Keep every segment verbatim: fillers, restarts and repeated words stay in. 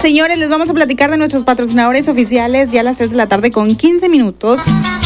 Señores, les vamos a platicar de nuestros patrocinadores oficiales ya a las tres de la tarde con quince minutos.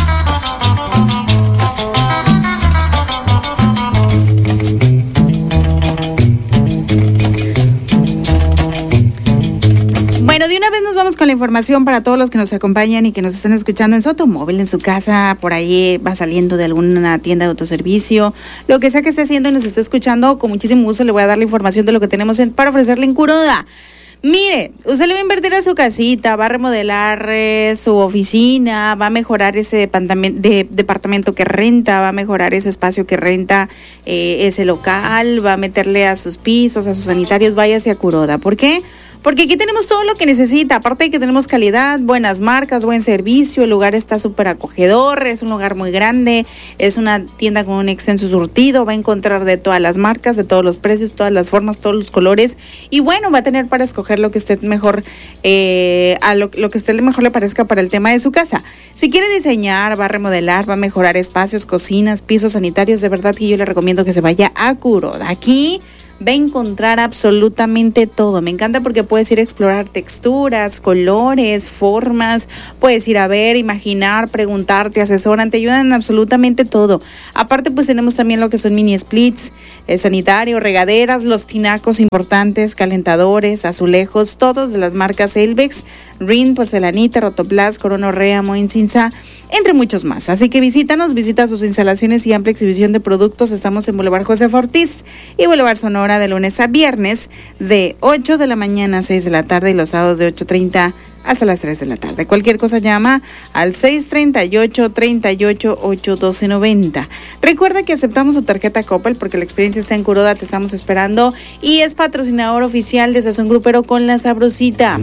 Bueno, de una vez nos vamos con la información para todos los que nos acompañan y que nos están escuchando en su automóvil, en su casa, por ahí va saliendo de alguna tienda de autoservicio, lo que sea que esté haciendo y nos esté escuchando, con muchísimo gusto le voy a dar la información de lo que tenemos en, para ofrecerle en Kuroda. Mire, usted le va a invertir a su casita, va a remodelar eh, su oficina, va a mejorar ese departamento, de, departamento que renta, va a mejorar ese espacio que renta, eh, ese local, va a meterle a sus pisos, a sus sanitarios, váyase a Kuroda. ¿Por qué? Porque aquí tenemos todo lo que necesita, aparte de que tenemos calidad, buenas marcas, buen servicio, el lugar está súper acogedor, es un lugar muy grande, es una tienda con un extenso surtido, va a encontrar de todas las marcas, de todos los precios, todas las formas, todos los colores, y bueno, va a tener para escoger lo que usted mejor, eh, a lo, lo que a usted mejor le parezca para el tema de su casa. Si quiere diseñar, va a remodelar, va a mejorar espacios, cocinas, pisos sanitarios, de verdad que yo le recomiendo que se vaya a Kuroda. Aquí va a encontrar absolutamente todo. Me encanta porque puedes ir a explorar texturas, colores, formas, puedes ir a ver, imaginar, preguntar, te asesoran, te ayudan en absolutamente todo. Aparte, pues tenemos también lo que son mini splits, eh, sanitario, regaderas, los tinacos importantes, calentadores, azulejos, todos de las marcas Elvex, Rin, Porcelanita, Rotoplas, Corona Rea, Moinsinsa, entre muchos más. Así que visítanos, visita sus instalaciones y amplia exhibición de productos. Estamos en Boulevard José Ortiz y Boulevard Sonora, de lunes a viernes de ocho de la mañana a seis de la tarde y los sábados de ocho treinta hasta las tres de la tarde. Cualquier cosa llama al seis treinta y ocho, treinta y ocho, ocho doce noventa. Recuerda que aceptamos tu tarjeta Coppel porque la experiencia está en Kuroda, te estamos esperando y es patrocinador oficial de Sazón Grupero con La Sabrosita.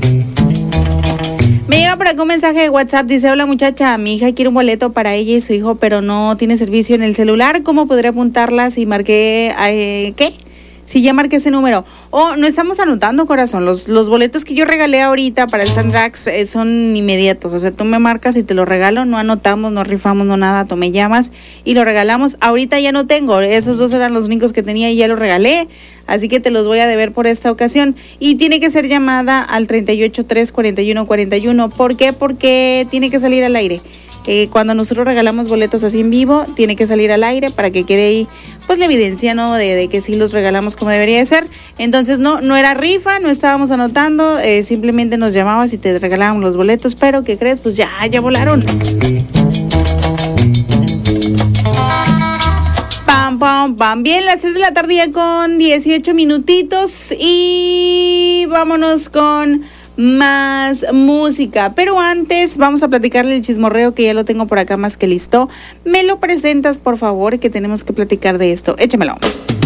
Me llega por acá un mensaje de WhatsApp, dice: hola muchacha, mi hija quiere un boleto para ella y su hijo, pero no tiene servicio en el celular. ¿Cómo podré apuntarla si marqué, eh, qué? Si ya marqué ese número. Oh, no estamos anotando, corazón. Los, los boletos que yo regalé ahorita para el Sandrax eh, son inmediatos. O sea, tú me marcas y te lo regalo. No anotamos, no rifamos, no nada. Tú me llamas y lo regalamos. Ahorita ya no tengo. Esos dos eran los únicos que tenía y ya los regalé. Así que te los voy a deber por esta ocasión. Y tiene que ser llamada al treinta y ocho, tres, cuarenta y uno, cuarenta y uno. ¿Por qué? Porque tiene que salir al aire. Eh, cuando nosotros regalamos boletos así en vivo, tiene que salir al aire para que quede ahí, pues, la evidencia, ¿no? De, de que sí los regalamos como debería de ser. Entonces, no, no era rifa, no estábamos anotando, eh, simplemente nos llamabas y te regalábamos los boletos, pero ¿qué crees? Pues ya, ya volaron. Pam, pam, pam. Bien, las tres de la tarde ya con dieciocho minutitos y vámonos con más música, pero antes vamos a platicarle el chismorreo que ya lo tengo por acá más que listo. Me lo presentas, por favor, que tenemos que platicar de esto. Échamelo.